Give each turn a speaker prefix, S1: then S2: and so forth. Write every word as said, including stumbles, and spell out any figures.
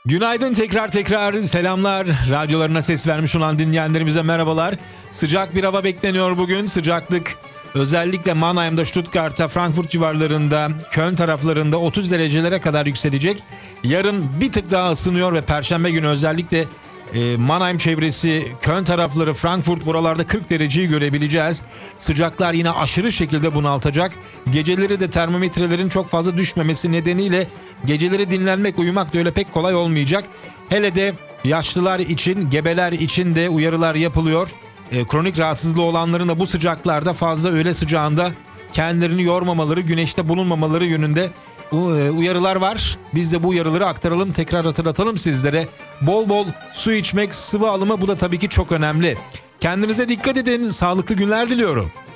S1: Günaydın, tekrar tekrar selamlar. Radyolarına ses vermiş olan dinleyenlerimize merhabalar. Sıcak bir hava bekleniyor bugün. Sıcaklık özellikle Mannheim'da, Stuttgart'ta, Frankfurt civarlarında, Köln taraflarında otuz derecelere kadar yükselecek. Yarın bir tık daha ısınıyor ve Perşembe günü özellikle e, Mannheim çevresi, Köln tarafları, Frankfurt buralarda kırk dereceyi görebileceğiz. Sıcaklar yine aşırı şekilde bunaltacak. Geceleri de termometrelerin çok fazla düşmemesi nedeniyle geceleri dinlenmek, uyumak da öyle pek kolay olmayacak. Hele de yaşlılar için, gebeler için de uyarılar yapılıyor. E, kronik rahatsızlığı olanların da bu sıcaklarda fazla öğle sıcağında kendilerini yormamaları, güneşte bulunmamaları yönünde uyarılar var. Biz de bu uyarıları aktaralım, tekrar hatırlatalım sizlere. Bol bol su içmek, sıvı alımı, bu da tabii ki çok önemli. Kendinize dikkat edin, sağlıklı günler diliyorum.